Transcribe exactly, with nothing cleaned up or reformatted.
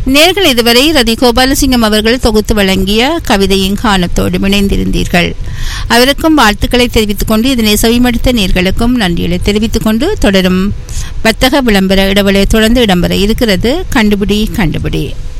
நேர்கள் இதுவரை ரதி கோபாலசிங்கம் அவர்கள் தொகுத்து வழங்கிய கவிதையின் காணத்தோடு இணைந்திருந்தீர்கள். அவருக்கும் வாழ்த்துக்களை தெரிவித்துக் கொண்டு இதனை செவிமடுத்த நேர்களுக்கும் நன்றிகளை தெரிவித்துக் கொண்டு தொடரும் வர்த்தக விளம்பர இடைவெளி தொடர்ந்து இடம்பெற இருக்கிறது. கண்டுபிடி கண்டுபிடி.